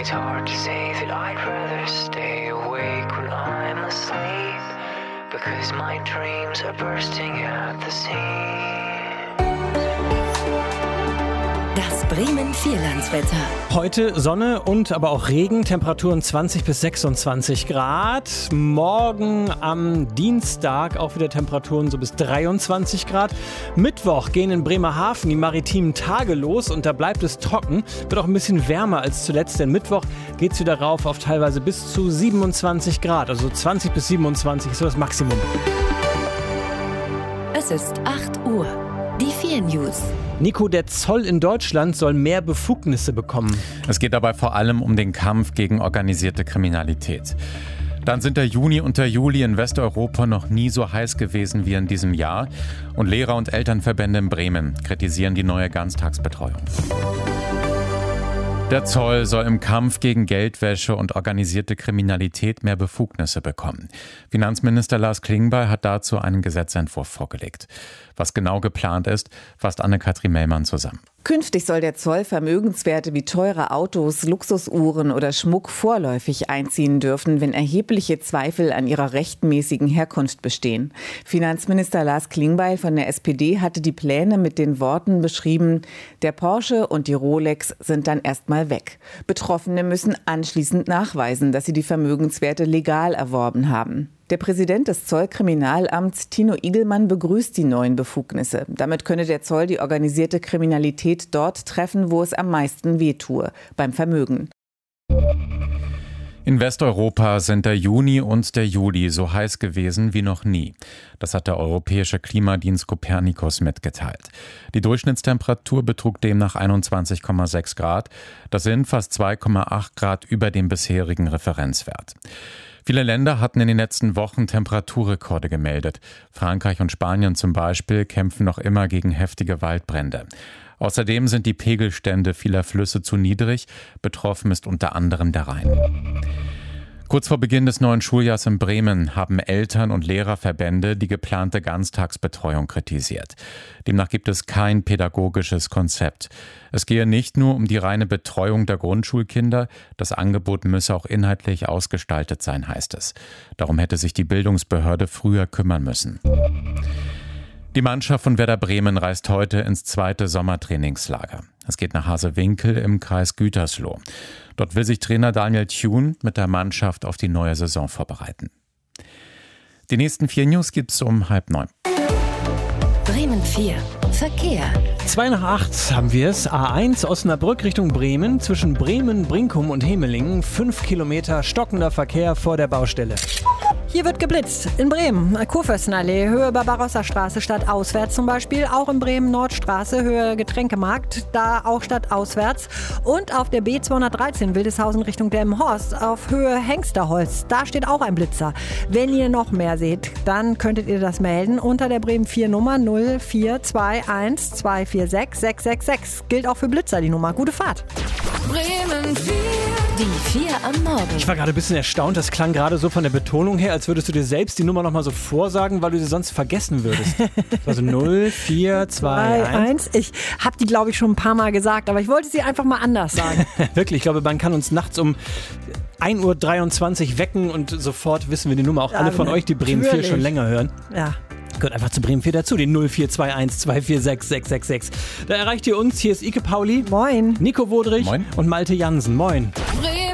It's hard to say that I'd rather stay awake when I'm asleep, because my dreams are bursting at the seams. Das Bremen-Vierlandswetter. Heute Sonne und aber auch Regen, Temperaturen 20 bis 26 Grad. Morgen am Dienstag auch wieder Temperaturen so bis 23 Grad. Mittwoch gehen in Bremerhaven die maritimen Tage los und da bleibt es trocken. Wird auch ein bisschen wärmer als zuletzt, denn Mittwoch geht es wieder rauf auf teilweise bis zu 27 Grad. Also 20 bis 27 ist so das Maximum. Es ist 8 Uhr. Die 4 News. Nico, der Zoll in Deutschland soll mehr Befugnisse bekommen. Es geht dabei vor allem um den Kampf gegen organisierte Kriminalität. Dann sind der Juni und der Juli in Westeuropa noch nie so heiß gewesen wie in diesem Jahr. Und Lehrer- und Elternverbände in Bremen kritisieren die neue Ganztagsbetreuung. Der Zoll soll im Kampf gegen Geldwäsche und organisierte Kriminalität mehr Befugnisse bekommen. Finanzminister Lars Klingbeil hat dazu einen Gesetzentwurf vorgelegt. Was genau geplant ist, fasst Anne-Kathrin Mellmann zusammen. Künftig soll der Zoll Vermögenswerte wie teure Autos, Luxusuhren oder Schmuck vorläufig einziehen dürfen, wenn erhebliche Zweifel an ihrer rechtmäßigen Herkunft bestehen. Finanzminister Lars Klingbeil von der SPD hatte die Pläne mit den Worten beschrieben: Der Porsche und die Rolex sind dann erstmal weg. Betroffene müssen anschließend nachweisen, dass sie die Vermögenswerte legal erworben haben. Der Präsident des Zollkriminalamts, Tino Igelmann, begrüßt die neuen Befugnisse. Damit könne der Zoll die organisierte Kriminalität dort treffen, wo es am meisten wehtue, beim Vermögen. In Westeuropa sind der Juni und der Juli so heiß gewesen wie noch nie. Das hat der europäische Klimadienst Copernicus mitgeteilt. Die Durchschnittstemperatur betrug demnach 21,6 Grad. Das sind fast 2,8 Grad über dem bisherigen Referenzwert. Viele Länder hatten in den letzten Wochen Temperaturrekorde gemeldet. Frankreich und Spanien zum Beispiel kämpfen noch immer gegen heftige Waldbrände. Außerdem sind die Pegelstände vieler Flüsse zu niedrig. Betroffen ist unter anderem der Rhein. Kurz vor Beginn des neuen Schuljahrs in Bremen haben Eltern- und Lehrerverbände die geplante Ganztagsbetreuung kritisiert. Demnach gibt es kein pädagogisches Konzept. Es gehe nicht nur um die reine Betreuung der Grundschulkinder, das Angebot müsse auch inhaltlich ausgestaltet sein, heißt es. Darum hätte sich die Bildungsbehörde früher kümmern müssen. Die Mannschaft von Werder Bremen reist heute ins 2. Sommertrainingslager. Es geht nach Hasewinkel im Kreis Gütersloh. Dort will sich Trainer Daniel Thune mit der Mannschaft auf die neue Saison vorbereiten. Die nächsten 4 News gibt's um 8:30. Bremen 4. Verkehr. 7:55 haben wir es. A1 Osnabrück Richtung Bremen. Zwischen Bremen, Brinkum und Hemelingen 5 Kilometer stockender Verkehr vor der Baustelle. Hier wird geblitzt. In Bremen, Kurfürstenallee, Höhe Barbarossa-Straße stadtauswärts zum Beispiel. Auch in Bremen Nordstraße, Höhe Getränkemarkt, da auch stadtauswärts. Und auf der B213 Wildeshausen Richtung Delmenhorst auf Höhe Hengsterholz. Da steht auch ein Blitzer. Wenn ihr noch mehr seht, dann könntet ihr das melden unter der Bremen 4 Nummer 0421 246 666. Gilt auch für Blitzer die Nummer. Gute Fahrt. Bremen 4. Die 4 am Morgen. Ich war gerade ein bisschen erstaunt, das klang gerade so von der Betonung her, als würdest du dir selbst die Nummer nochmal so vorsagen, weil du sie sonst vergessen würdest. Also 0421. Ich habe die, glaube ich, schon ein paar Mal gesagt, aber ich wollte sie einfach mal anders sagen. Wirklich, ich glaube, man kann uns nachts um 1:23 Uhr wecken und sofort wissen wir die Nummer. Auch alle von euch, die Bremen 4 schon länger hören. Ja. Gehört einfach zu Bremen 4 dazu, den 0421 246 666. Da erreicht ihr uns. Hier ist Ike Pauli. Moin. Nico Wodrich. Moin. Und Malte Jansen. Moin. Bremen